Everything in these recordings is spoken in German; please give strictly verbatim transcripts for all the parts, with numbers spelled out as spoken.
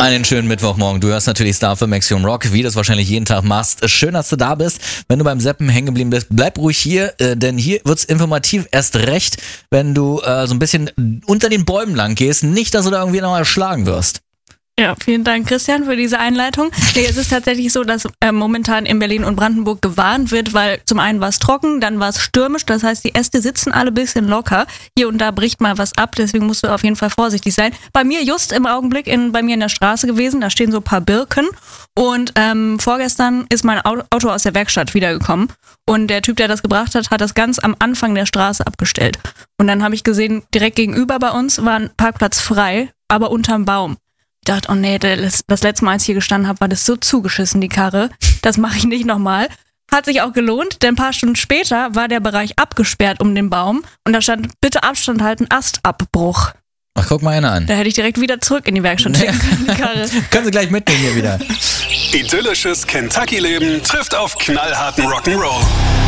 Einen schönen Mittwochmorgen. Du hörst natürlich Star für Maximum Rock, wie du das wahrscheinlich jeden Tag machst. Schön, dass du da bist. Wenn du beim Seppen hängen geblieben bist, bleib ruhig hier, äh, denn hier wird's informativ erst recht, wenn du äh, so ein bisschen unter den Bäumen lang gehst. Nicht, dass du da irgendwie noch erschlagen wirst. Ja, vielen Dank, Christian, für diese Einleitung. Nee, es ist tatsächlich so, dass äh, momentan in Berlin und Brandenburg gewarnt wird, weil zum einen war es trocken, dann war es stürmisch, das heißt, die Äste sitzen alle ein bisschen locker. Hier und da bricht mal was ab, deswegen musst du auf jeden Fall vorsichtig sein. Bei mir just im Augenblick in, bei mir in der Straße gewesen, da stehen so ein paar Birken und ähm, vorgestern ist mein Auto aus der Werkstatt wiedergekommen und der Typ, der das gebracht hat, hat das ganz am Anfang der Straße abgestellt. Und dann habe ich gesehen, direkt gegenüber bei uns war ein Parkplatz frei, aber unterm Baum. Ich dachte, oh nee, das, das letzte Mal, als ich hier gestanden habe, war das so zugeschissen, die Karre. Das mache ich nicht nochmal. Hat sich auch gelohnt, denn ein paar Stunden später war der Bereich abgesperrt um den Baum und da stand, bitte Abstand halten, Astabbruch. Ach, guck mal einer an. Da hätte ich direkt wieder zurück in die Werkstatt schicken können, die Karre. Können Sie gleich mitnehmen hier wieder. Idyllisches Kentucky-Leben trifft auf knallharten Rock'n'Roll.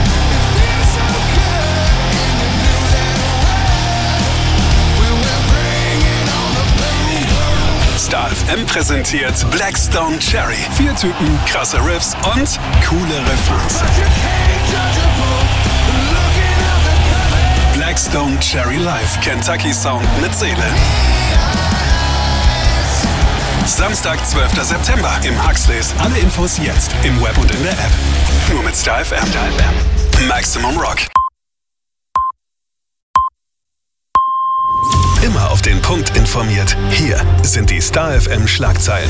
Star F M präsentiert Blackstone Cherry. Vier Typen, krasse Riffs und coole Refrains. Blackstone Cherry Live, Kentucky Sound mit Seele. Samstag, zwölfter September im Huxleys. Alle Infos jetzt im Web und in der App. Nur mit Star F M. Maximum Rock. Immer auf den Punkt informiert. Hier sind die Star F M Schlagzeilen.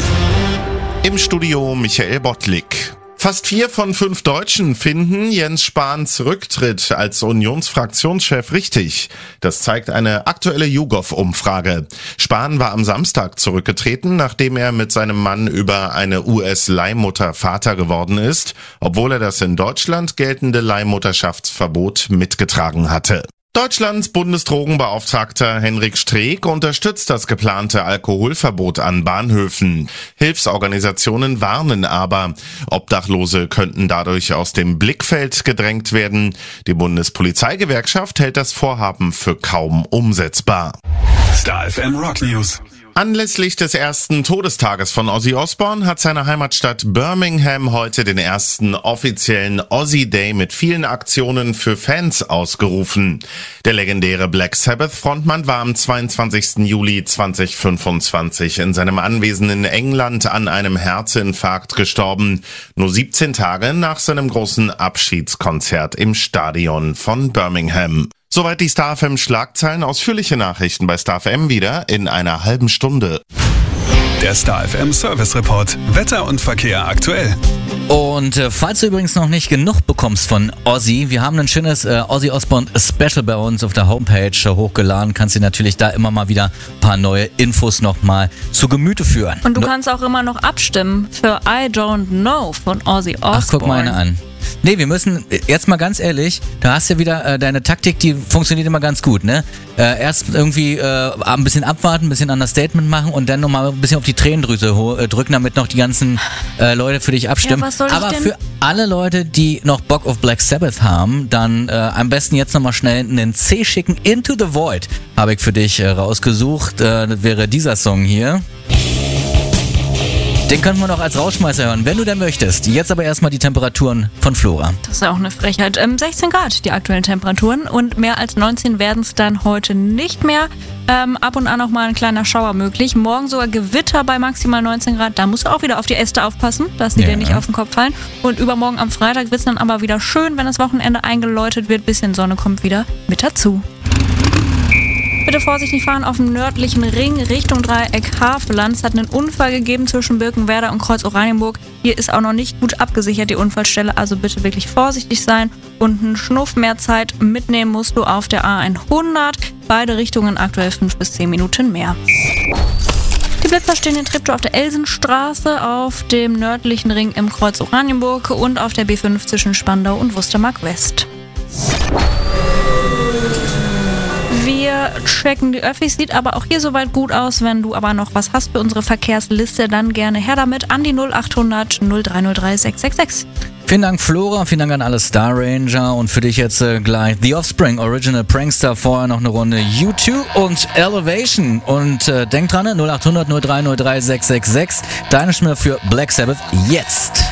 Im Studio Michael Bottlik. Fast vier von fünf Deutschen finden Jens Spahns Rücktritt als Unionsfraktionschef richtig. Das zeigt eine aktuelle YouGov-Umfrage. Spahn war am Samstag zurückgetreten, nachdem er mit seinem Mann über eine U S-Leihmutter Vater geworden ist, obwohl er das in Deutschland geltende Leihmutterschaftsverbot mitgetragen hatte. Deutschlands Bundesdrogenbeauftragter Henrik Streeck unterstützt das geplante Alkoholverbot an Bahnhöfen. Hilfsorganisationen warnen aber, Obdachlose könnten dadurch aus dem Blickfeld gedrängt werden. Die Bundespolizeigewerkschaft hält das Vorhaben für kaum umsetzbar. Star F M Rock News. Anlässlich des ersten Todestages von Ozzy Osbourne hat seine Heimatstadt Birmingham heute den ersten offiziellen Ozzy Day mit vielen Aktionen für Fans ausgerufen. Der legendäre Black Sabbath-Frontmann war am zweiundzwanzigsten Juli zweitausendfünfundzwanzig in seinem Anwesen in England an einem Herzinfarkt gestorben, nur siebzehn Tage nach seinem großen Abschiedskonzert im Stadion von Birmingham. Soweit die Star F M Schlagzeilen. Ausführliche Nachrichten bei Star F M wieder in einer halben Stunde. Der Star F M Service Report. Wetter und Verkehr aktuell. Und äh, falls du übrigens noch nicht genug bekommst von Ozzy, wir haben ein schönes äh, Ozzy Osbourne Special bei uns auf der Homepage äh, hochgeladen. Kannst dir natürlich da immer mal wieder ein paar neue Infos nochmal zu Gemüte führen. Und du no- kannst auch immer noch abstimmen für I Don't Know von Ozzy Osbourne. Ach, guck mal eine an. Nee, wir müssen, jetzt mal ganz ehrlich, du hast ja wieder äh, deine Taktik, die funktioniert immer ganz gut, ne? Äh, erst irgendwie äh, ein bisschen abwarten, ein bisschen Understatement machen und dann nochmal ein bisschen auf die Tränendrüse ho- äh, drücken, damit noch die ganzen äh, Leute für dich abstimmen. Ja, was soll ich Aber denn? für alle Leute, die noch Bock auf Black Sabbath haben, dann äh, am besten jetzt nochmal schnell einen C schicken. Into the Void habe ich für dich äh, rausgesucht. Äh, das wäre dieser Song hier. Den können wir noch als Rausschmeißer hören, wenn du denn möchtest. Jetzt aber erstmal die Temperaturen von Flora. Das ist ja auch eine Frechheit. Ähm, sechzehn Grad die aktuellen Temperaturen und mehr als neunzehn werden es dann heute nicht mehr. Ähm, ab und an noch mal ein kleiner Schauer möglich. Morgen sogar Gewitter bei maximal neunzehn Grad. Da musst du auch wieder auf die Äste aufpassen, dass die Ja. dir nicht auf den Kopf fallen. Und übermorgen am Freitag wird es dann aber wieder schön, wenn das Wochenende eingeläutet wird. Bisschen Sonne kommt wieder mit dazu. Bitte vorsichtig fahren auf dem nördlichen Ring Richtung Dreieck Havelland. Es hat einen Unfall gegeben zwischen Birkenwerder und Kreuz Oranienburg. Hier ist auch noch nicht gut abgesichert, die Unfallstelle. Also bitte wirklich vorsichtig sein. Und einen Schnuff mehr Zeit mitnehmen musst du auf der A hundert. Beide Richtungen aktuell fünf bis zehn Minuten mehr. Die Blitzer stehen in Treptow auf der Elsenstraße, auf dem nördlichen Ring im Kreuz Oranienburg und auf der B fünf zwischen Spandau und Wustermark West. Wir checken die Öffis, sieht aber auch hier soweit gut aus. Wenn du aber noch was hast für unsere Verkehrsliste, dann gerne her damit an die null acht hundert null drei null drei sechs sechs sechs. Vielen Dank Flora, vielen Dank an alle Star Ranger und für dich jetzt äh, gleich The Offspring, Original Prankster, vorher noch eine Runde U zwei und Elevation und äh, denk dran, null acht hundert null drei null drei sechs sechs sechs, deine Stimme für Black Sabbath jetzt.